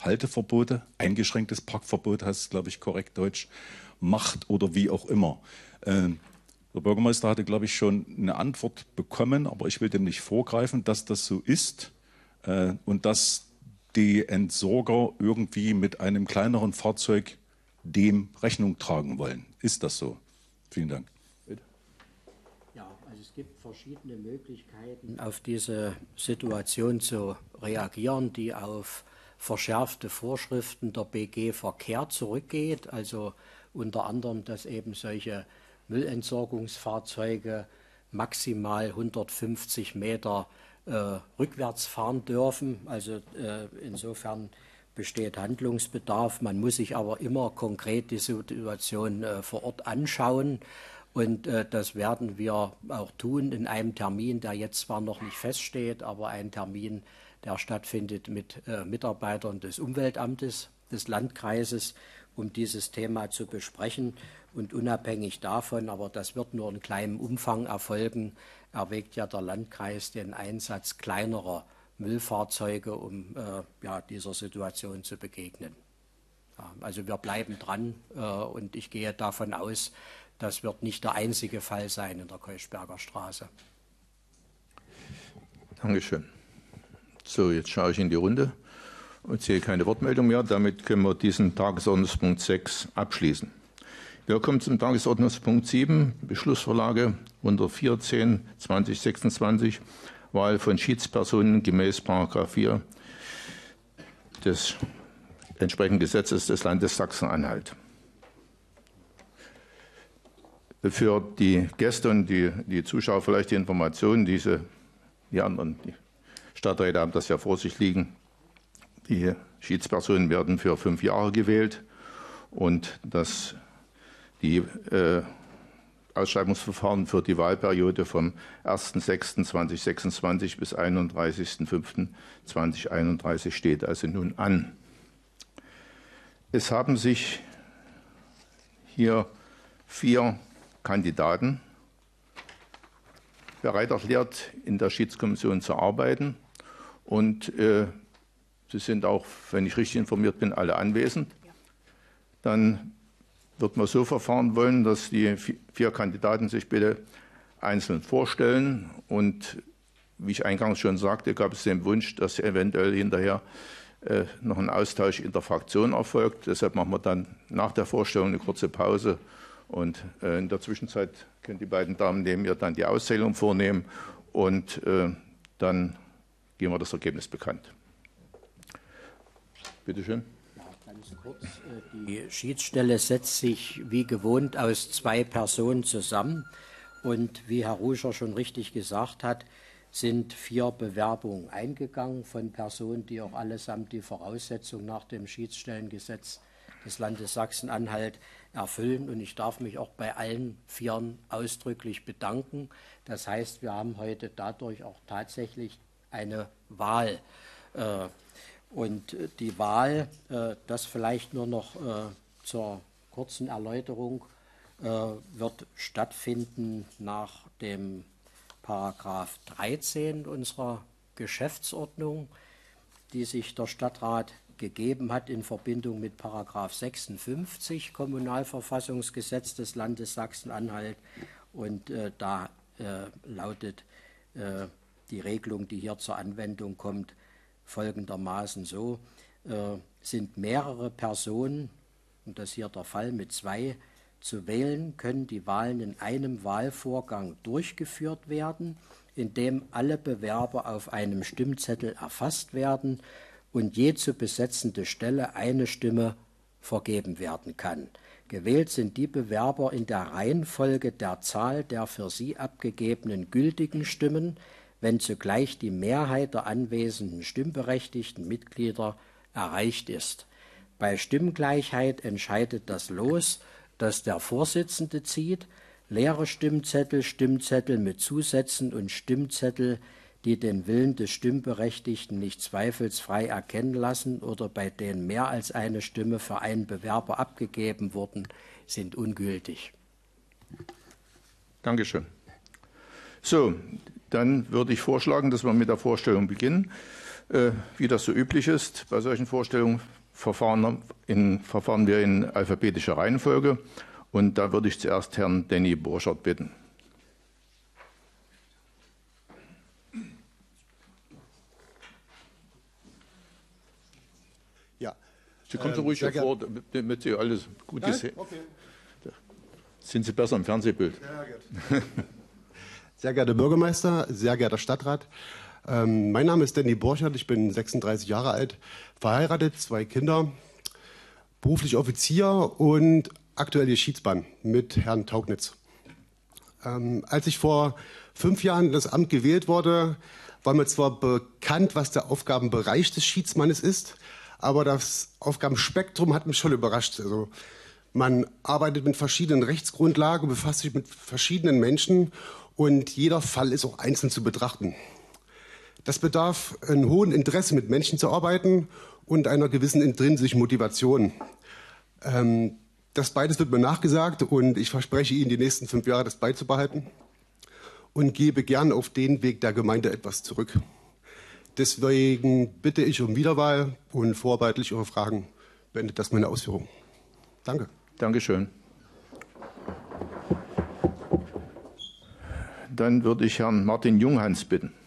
Halteverbote, eingeschränktes Parkverbot heißt es, glaube ich, korrekt Deutsch, macht oder wie auch immer. Der Bürgermeister hatte, glaube ich, schon eine Antwort bekommen, aber ich will dem nicht vorgreifen, dass das so ist und dass die Entsorger irgendwie mit einem kleineren Fahrzeug dem Rechnung tragen wollen. Ist das so? Vielen Dank. Ja, also es gibt verschiedene Möglichkeiten, auf diese Situation zu reagieren, die auf verschärfte Vorschriften der BG Verkehr zurückgeht. Also unter anderem, dass eben solche Müllentsorgungsfahrzeuge maximal 150 Meter rückwärts fahren dürfen. Also insofern besteht Handlungsbedarf. Man muss sich aber immer konkret die Situation vor Ort anschauen. Und das werden wir auch tun in einem Termin, der jetzt zwar noch nicht feststeht, aber ein Termin, der stattfindet mit Mitarbeitern des Umweltamtes, des Landkreises, um dieses Thema zu besprechen. Und unabhängig davon, aber das wird nur in kleinem Umfang erfolgen, erwägt ja der Landkreis den Einsatz kleinerer Müllfahrzeuge, um dieser Situation zu begegnen. Ja, also wir bleiben dran und ich gehe davon aus, das wird nicht der einzige Fall sein in der Keuschberger Straße. Dankeschön. So, jetzt schaue ich in die Runde und sehe keine Wortmeldung mehr. Damit können wir diesen Tagesordnungspunkt 6 abschließen. Wir kommen zum Tagesordnungspunkt 7, Beschlussvorlage unter 410/2026, Wahl von Schiedspersonen gemäß § 4 des entsprechenden Gesetzes des Landes Sachsen-Anhalt. Für die Gäste und die Zuschauer vielleicht die Information, die anderen die Stadträte haben das ja vor sich liegen. Die Schiedspersonen werden für 5 Jahre gewählt und die Ausschreibungsverfahren für die Wahlperiode vom 1.6.2026 bis 31.05.2031 steht also nun an. Es haben sich hier 4 Kandidaten bereit erklärt, in der Schiedskommission zu arbeiten. Und sie sind auch, wenn ich richtig informiert bin, alle anwesend. Dann wird man so verfahren wollen, dass die 4 Kandidaten sich bitte einzeln vorstellen. Und wie ich eingangs schon sagte, gab es den Wunsch, dass eventuell hinterher noch ein Austausch in der Fraktion erfolgt. Deshalb machen wir dann nach der Vorstellung eine kurze Pause. Und in der Zwischenzeit können die beiden Damen neben mir dann die Auszählung vornehmen. Und dann geben wir das Ergebnis bekannt. Bitte schön. Ganz kurz, die Schiedsstelle setzt sich wie gewohnt aus 2 Personen zusammen und wie Herr Ruscher schon richtig gesagt hat, sind 4 Bewerbungen eingegangen von Personen, die auch allesamt die Voraussetzungen nach dem Schiedsstellengesetz des Landes Sachsen-Anhalt erfüllen und ich darf mich auch bei allen 4 ausdrücklich bedanken. Das heißt, wir haben heute dadurch auch tatsächlich eine Wahl. Und die Wahl, das vielleicht nur noch zur kurzen Erläuterung, wird stattfinden nach dem Paragraph 13 unserer Geschäftsordnung, die sich der Stadtrat gegeben hat in Verbindung mit Paragraph 56 Kommunalverfassungsgesetz des Landes Sachsen-Anhalt. Und da lautet die Regelung, die hier zur Anwendung kommt, folgendermaßen so, sind mehrere Personen, und das ist hier der Fall mit 2, zu wählen, können die Wahlen in einem Wahlvorgang durchgeführt werden, in dem alle Bewerber auf einem Stimmzettel erfasst werden und je zu besetzende Stelle eine Stimme vergeben werden kann. Gewählt sind die Bewerber in der Reihenfolge der Zahl der für sie abgegebenen gültigen Stimmen, wenn zugleich die Mehrheit der anwesenden stimmberechtigten Mitglieder erreicht ist. Bei Stimmgleichheit entscheidet das Los, das der Vorsitzende zieht, leere Stimmzettel, Stimmzettel mit Zusätzen und Stimmzettel, die den Willen des Stimmberechtigten nicht zweifelsfrei erkennen lassen oder bei denen mehr als eine Stimme für einen Bewerber abgegeben wurden, sind ungültig. Dankeschön. So, dann würde ich vorschlagen, dass wir mit der Vorstellung beginnen. Wie das so üblich ist bei solchen Vorstellungen, verfahren wir in alphabetischer Reihenfolge. Und da würde ich zuerst Herrn Danny Borchardt bitten. Ja. Sie kommen so ruhig vor, damit Sie alles gut gesehen haben. Okay. Sind Sie besser im Fernsehbild? Ja, sehr geehrter Bürgermeister, sehr geehrter Stadtrat, mein Name ist Danny Borchardt, ich bin 36 Jahre alt, verheiratet, 2 Kinder, beruflich Offizier und aktuell Schiedsmann mit Herrn Taugnitz. Als ich vor 5 Jahren in das Amt gewählt wurde, war mir zwar bekannt, was der Aufgabenbereich des Schiedsmannes ist, aber das Aufgabenspektrum hat mich schon überrascht. Also, man arbeitet mit verschiedenen Rechtsgrundlagen, befasst sich mit verschiedenen Menschen und jeder Fall ist auch einzeln zu betrachten. Das bedarf einem hohen Interesse, mit Menschen zu arbeiten und einer gewissen intrinsischen Motivation. Das beides wird mir nachgesagt und ich verspreche Ihnen, die nächsten 5 Jahre das beizubehalten und gebe gern auf den Weg der Gemeinde etwas zurück. Deswegen bitte ich um Wiederwahl und vorbehaltlich Ihre Fragen beendet das meine Ausführungen. Danke. Dankeschön. Dann würde ich Herrn Martin Junghans bitten.